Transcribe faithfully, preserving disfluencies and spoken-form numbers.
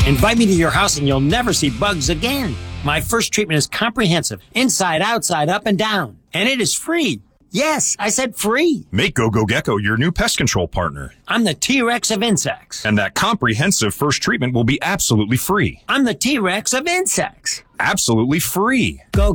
Invite me to your house and you'll never see bugs again. My first treatment is comprehensive, inside, outside, up, and down. And it is free. Yes, I said free. Make GoGo Gecko your new pest control partner. I'm the T-Rex of insects. And that comprehensive first treatment will be absolutely free. I'm the T-Rex of insects. Absolutely free. Go